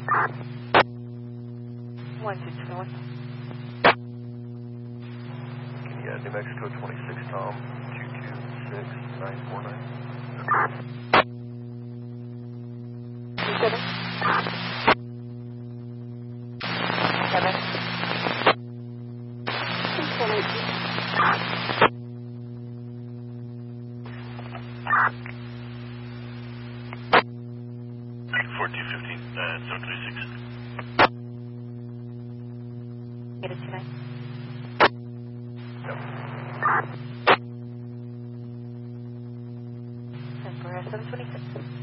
1221. Yeah, New Mexico 26 Tom, 226949. 27. 7. 4215, 736. Get it tonight. Yep. Emperor 726.